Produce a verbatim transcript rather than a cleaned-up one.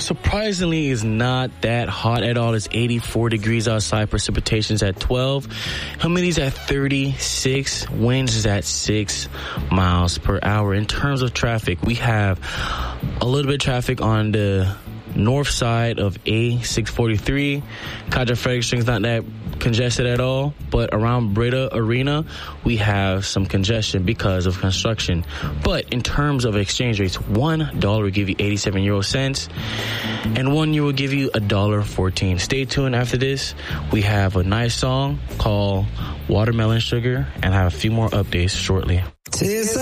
surprisingly is not that hot at all. It's eighty-four degrees outside. Precipitation's at twelve. Humidity's at thirty-six. Winds is at six miles per hour. In terms of traffic, we have a little bit of traffic on the north side of A six forty-three. Kaiser Fredericksburg's not that congested at all, but around Breda Arena, we have some congestion because of construction. But in terms of exchange rates, one dollar will give you eighty-seven euro cents, and one euro will give you a dollar fourteen. Stay tuned after this. We have a nice song called Watermelon Sugar, and I have a few more updates shortly.